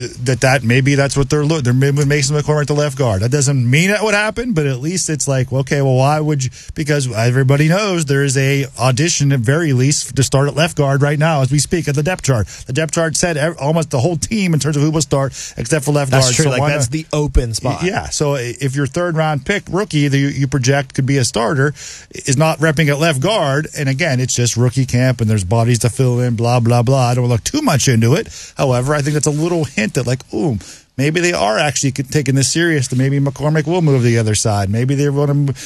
that maybe that's what they're looking. They're moving Mason McCormick to left guard. That doesn't mean that would happen, but at least it's like, okay, well, why would you? Because everybody knows there is a audition at very least to start at left guard right now as we speak at the depth chart. The depth chart said almost the whole team in terms of who will start except for left guard. That's true. So that's the open spot. Yeah. So if your third round pick rookie that you project could be a starter is not repping at left guard, and again, it's just rookie camp and there's bodies to fill in, blah blah blah. I don't look too much into it. However, I think that's a little hint that like, ooh, maybe they are actually taking this serious. That maybe McCormick will move to the other side. Maybe they're going to,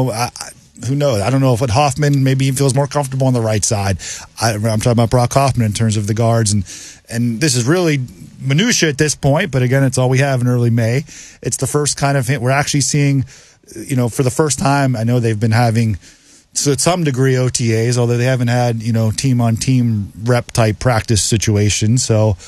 who knows? I don't know if what Hoffman, maybe he feels more comfortable on the right side. I'm talking about Brock Hoffman in terms of the guards, and this is really minutia at this point. But again, it's all we have in early May. It's the first kind of hint we're actually seeing. For the first time, I know they've been having. So at some degree OTAs, although they haven't had, team on team rep type practice situations. So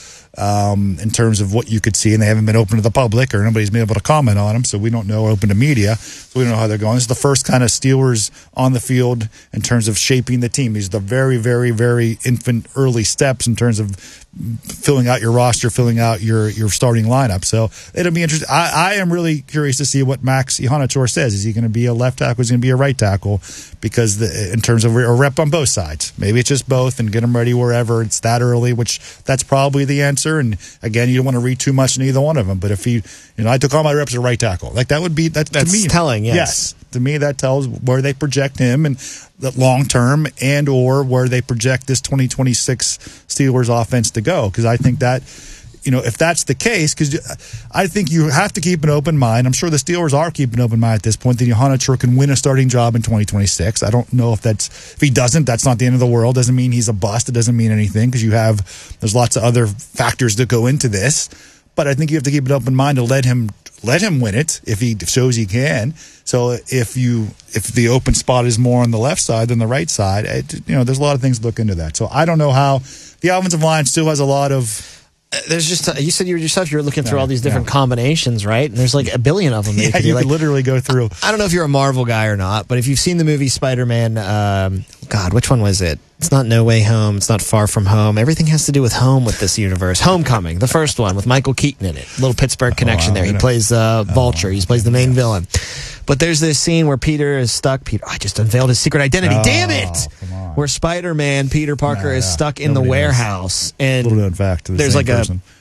in terms of what you could see, and they haven't been open to the public or nobody's been able to comment on them. So we don't know, open to media. So we don't know how they're going. This is the first kind of Steelers on the field in terms of shaping the team. These are the very, very, very infant early steps in terms of filling out your roster, filling out your starting lineup. So it'll be interesting. I am really curious to see what Max Ihanator says. Is he going to be a left tackle? Is he going to be a right tackle? Because in terms of a rep on both sides, maybe it's just both and get them ready wherever it's that early, which that's probably the answer. And again, you don't want to read too much in either one of them. But if I took all my reps at right tackle, like that would be, that's to me telling. Yes. To me, that tells where they project him and the long term, and or where they project this 2026 Steelers offense to go. Because I think that, if that's the case, because I think you have to keep an open mind. I'm sure the Steelers are keeping an open mind at this point that Ihanator can win a starting job in 2026. I don't know if he doesn't, that's not the end of the world. Doesn't mean he's a bust. It doesn't mean anything because there's lots of other factors that go into this. But I think you have to keep an open mind to let him win it if he shows he can. So if the open spot is more on the left side than the right side, there's a lot of things to look into that. So I don't know how the offensive line still has a lot of. There's just you said yourself you're looking through all these different combinations, right? And there's like a billion of them. You could literally go through. I don't know if you're a Marvel guy or not, but if you've seen the movie Spider-Man, which one was it? It's not No Way Home. It's not Far From Home. Everything has to do with home with this universe. Homecoming, the first one with Michael Keaton in it. Little Pittsburgh connection there. He plays Vulture. He plays the main villain. But there's this scene where Peter is stuck. I just unveiled his secret identity. Damn it! Where Spider-Man, Peter Parker, is stuck in the warehouse, and little known fact. There's like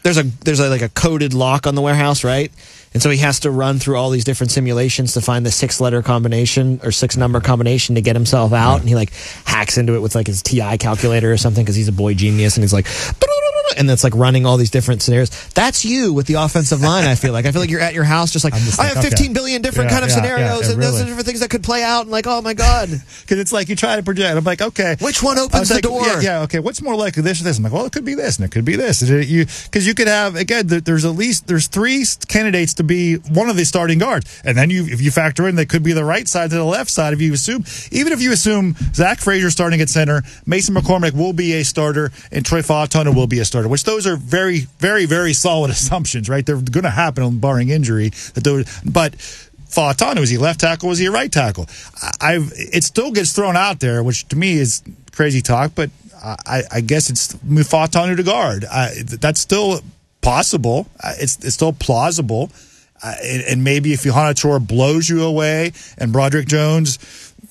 a coded lock on the warehouse, right? And so he has to run through all these different simulations to find the 6-letter combination or 6-number combination to get himself out. And he hacks into it with his TI calculator or something because he's a boy genius, and he's like. And it's running all these different scenarios. That's you with the offensive line, I feel like. I feel like you're at your house just I have 15 billion different kind of scenarios, and those are different things that could play out, and oh my God. Because it's you try to project. I'm like, okay. Which one opens the door? Yeah, okay. What's more likely, this or this? I'm like, well, it could be this, and it could be this. Because you could have, again, there's 3 candidates to be one of the starting guards. And then if you factor in, they could be the right side to the left side. Even if you assume Zach Frazier starting at center, Mason McCormick will be a starter, and Troy Fautanu will be a starter. Which those are very, very, very solid assumptions, right? They're going to happen barring injury. But Fautanu, is he left tackle? Is he a right tackle? It still gets thrown out there, which to me is crazy talk. But I guess it's move Fautanu to guard. That's still possible. It's still plausible. And maybe if Ihanator blows you away and Broderick Jones,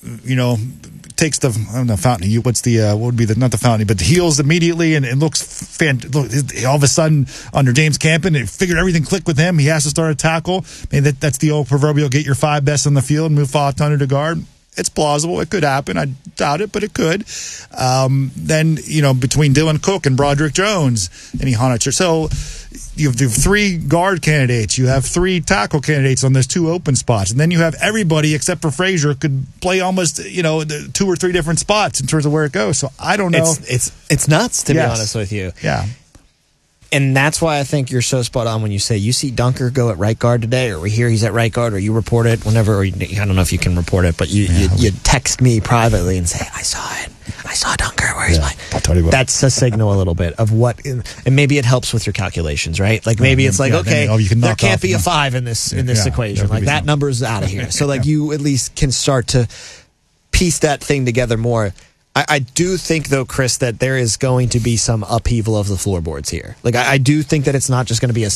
takes the fountain. What would be not the fountain, but the heels immediately and looks all of a sudden under James Campen, it figured everything clicked with him. He has to start a tackle. I mean, that's the old proverbial get your 5 best on the field and move Fautanu to guard. It's plausible. It could happen. I doubt it, but it could. Then, between Dylan Cook and Broderick Jones and Ihanator. So you have 3 guard candidates. You have 3 tackle candidates on those 2 open spots. And then you have everybody except for Frazier could play almost, 2 or 3 different spots in terms of where it goes. So I don't know. It's nuts, to be honest with you. Yeah. And that's why I think you're so spot on when you say you see Dunker go at right guard today, or we hear he's at right guard, or you report it whenever, or I don't know if you can report it, but you text me privately and say, I saw it. I saw Dunker. Where's mine? I'll tell you what. That's a signal a little bit of what, and maybe it helps with your calculations, right? Maybe it's okay, there can't be a 5 in this equation. That number's out of here. So you at least can start to piece that thing together more. I do think, though, Chris, that there is going to be some upheaval of the floorboards here. Like, I do think that it's not just going to be a